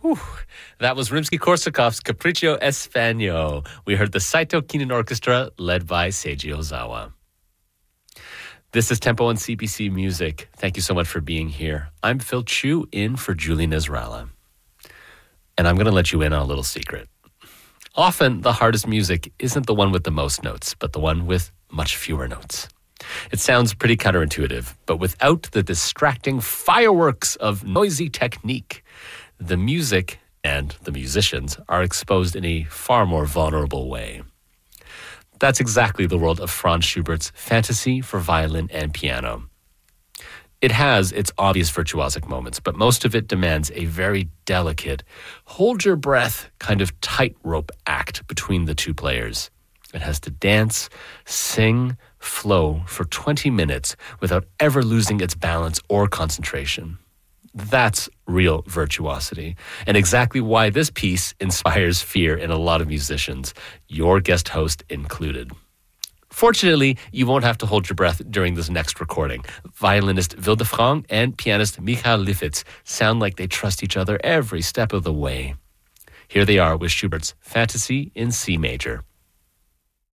Whew. That was Rimsky-Korsakov's Capriccio Español. We heard the Saito Kinen Orchestra led by Seiji Ozawa. This is Tempo on CBC Music. Thank you so much for being here. I'm Phil Chu in for Julie Nasrallah. And I'm going to let you in on a little secret. Often, the hardest music isn't the one with the most notes, but the one with much fewer notes. It sounds pretty counterintuitive, but without the distracting fireworks of noisy technique, the music and the musicians are exposed in a far more vulnerable way. That's exactly the world of Franz Schubert's Fantasy for Violin and Piano. It has its obvious virtuosic moments, but most of it demands a very delicate, hold-your-breath kind of tightrope act between the two players. It has to dance, sing, flow for 20 minutes without ever losing its balance or concentration. That's real virtuosity, and exactly why this piece inspires fear in a lot of musicians, your guest host included. Fortunately, you won't have to hold your breath during this next recording. Violinist Wilde Frank and pianist Michael Lifitz sound like they trust each other every step of the way. Here they are with Schubert's Fantasy in C major.